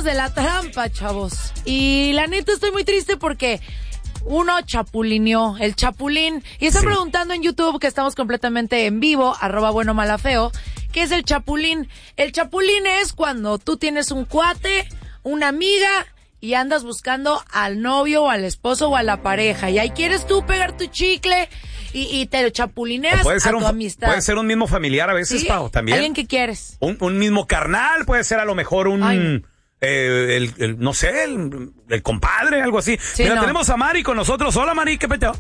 hablamos de la trampa, chavos. Y la neta estoy muy triste porque uno chapulineó, el chapulín. Y están preguntando en YouTube, que estamos completamente en vivo, @buenomalafeo, ¿qué es el chapulín? El chapulín es cuando tú tienes un cuate, una amiga, y andas buscando al novio o al esposo o a la pareja. Y ahí quieres tú pegar tu chicle y te chapulineas a tu amistad. Puede ser un mismo familiar a veces, ¿Sí? Pau, también. ¿Alguien que quieres? Un mismo carnal, puede ser a lo mejor un... no sé, el compadre, algo así. Sí, Mira, no. tenemos a Mari con nosotros. Hola, Mari, ¿qué peteo?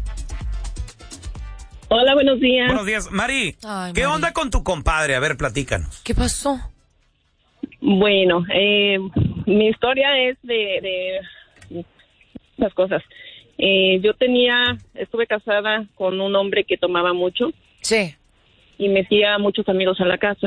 Hola, buenos días. Buenos días. Mari, Ay, ¿qué Mari. onda con tu compadre? A ver, platícanos. ¿Qué pasó? Bueno, mi historia es de las cosas. Estuve casada con un hombre que tomaba mucho Sí. y metía a muchos amigos a la casa.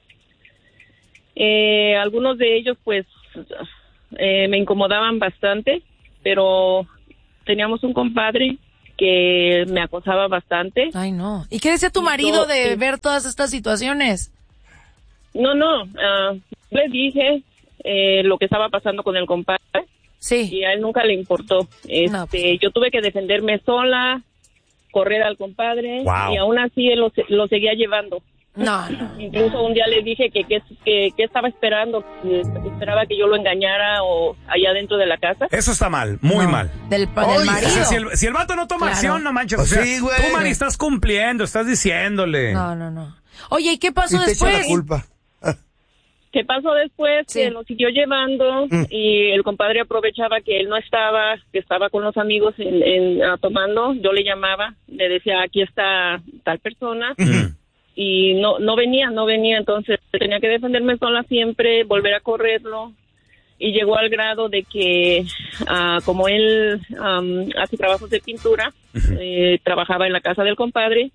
Algunos de ellos, pues, me incomodaban bastante, pero teníamos un compadre que me acosaba bastante. Ay, no. ¿Y qué decía tu marido de ver todas estas situaciones? No, le dije lo que estaba pasando con el compadre. Sí. Y a él nunca le importó. No, pues. Yo tuve que defenderme sola, correr al compadre, Wow. y aún así él lo seguía llevando. No. Incluso un día le dije que estaba esperando, que esperaba que yo lo engañara o allá dentro de la casa. Eso está mal, muy No. mal. Del O marido. sea, si el vato no toma Claro. acción, no manches. Pues o sea, sí, güey. tú, Mari, estás cumpliendo, estás diciéndole. No. Oye, ¿y qué pasó Y te echa después? la culpa. ¿Qué pasó después? Sí. Que lo siguió llevando y el compadre aprovechaba que él no estaba, que estaba con los amigos tomando. Yo le llamaba, le decía, aquí está tal persona. Y no venía, entonces tenía que defenderme sola siempre, volver a correrlo, y llegó al grado de que como él hace trabajos de pintura, trabajaba en la casa del compadre,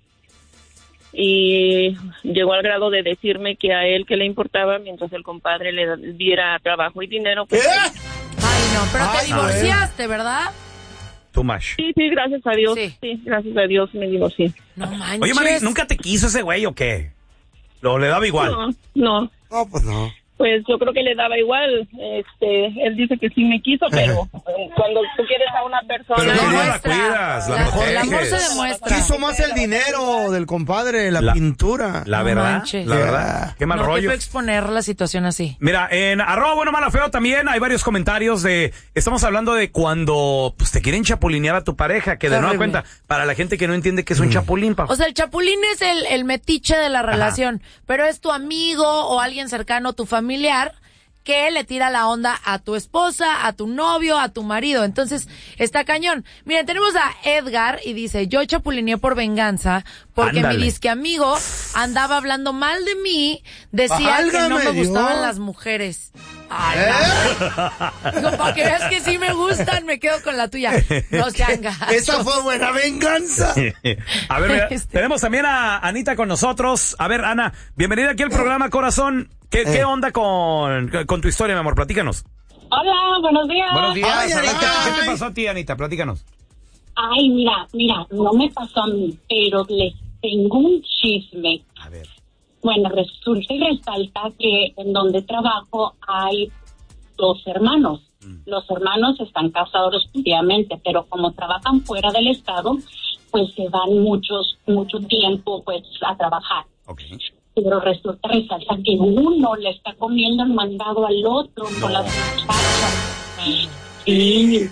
y llegó al grado de decirme que a él que le importaba mientras el compadre le diera trabajo y dinero. Pues, Ay, no, pero te Ay, divorciaste, ¿verdad? Too much. sí, gracias a Dios, Sí. gracias a Dios me divorcié. No manches. Oye, Mari, ¿nunca te quiso ese güey o qué? ¿Le daba igual? No. No, pues no. Pues yo creo que le daba igual. Él dice que sí me quiso, pero cuando tú quieres a una persona... Pero La no, la muestra. cuidas, la El amor proteges. se demuestra. Quiso más el dinero del compadre, la pintura. La No verdad, manches. la verdad. Qué mal No te rollo. puedo exponer la situación así. Mira, en @buenomalafeo también hay varios comentarios estamos hablando de cuando pues te quieren chapulinear a tu pareja, que de nueva Horrible. cuenta, para la gente que no entiende que es un chapulín, Pau. O sea, el chapulín es el metiche de la relación, pero es tu amigo o alguien cercano, tu familiar, que le tira la onda a tu esposa, a tu novio, a tu marido. Entonces, está cañón. Miren, tenemos a Edgar y dice, yo chapulineé por venganza porque Ándale. mi disque amigo andaba hablando mal de mí, decía que no Válgame me Dios. gustaban las mujeres. Ay, digo, para que veas que sí me gustan, me quedo con la tuya. No sean gachos. Esa fue buena venganza. A ver, mira, Este. tenemos también a Anita con nosotros. A ver, Ana, bienvenida aquí al programa, corazón. ¿Qué onda con tu historia, mi amor? Platícanos. Hola, buenos días. Buenos días. Ay, Adelante. ay. ¿Qué te pasó a ti, Anita? Platícanos. Ay, mira, no me pasó a mí, pero les tengo un chisme. A ver. Bueno, resulta y resalta que en donde trabajo hay 2 hermanos. Los hermanos están casados respectivamente, pero como trabajan fuera del estado, pues se van mucho tiempo pues a trabajar. Okay. Pero resulta y resalta que uno le está comiendo el mandado al otro con las muchachas. Sí.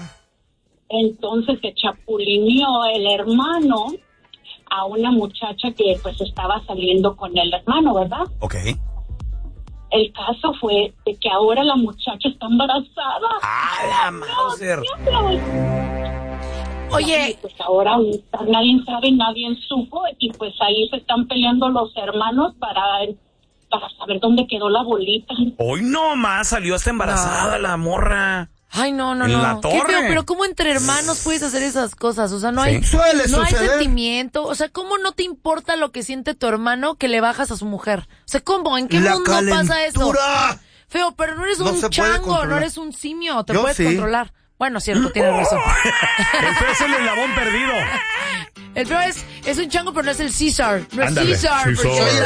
Entonces se chapulineó el hermano a una muchacha que pues estaba saliendo con el hermano, ¿verdad? Ok. El caso fue de que ahora la muchacha está embarazada. ¡Ah, la Mauser! Oye, Pues ahora nadie sabe, nadie supo, y pues ahí se están peleando los hermanos para saber dónde quedó la bolita. Hoy nomás salió hasta embarazada la morra. ay, no. En la Qué torre. feo, pero ¿cómo entre hermanos puedes hacer esas cosas? O sea, no hay, Sí. Suele no hay suceder. sentimiento. O sea, ¿cómo no te importa lo que siente tu hermano que le bajas a su mujer? O sea, ¿cómo? ¿En qué La mundo pasa eso? calentura. Feo, pero no eres No un se puede chango, controlar. no eres un simio, te Yo puedes sí. controlar. Bueno, cierto, tienes razón. El feo es el eslabón perdido. El feo es un chango, pero no es el César. No es Ándale, César. César. porque-